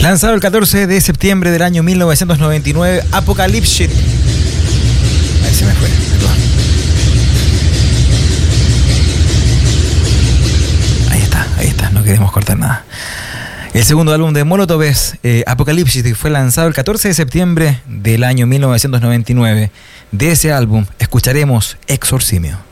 Lanzado el 14 de septiembre del año 1999, Apocalypse. Ahí se me fue, perdón. Ahí está, no queremos cortar nada. El segundo álbum de Molotov es Apocalypse, y fue lanzado el 14 de septiembre del año 1999. De ese álbum escucharemos Exorcimio.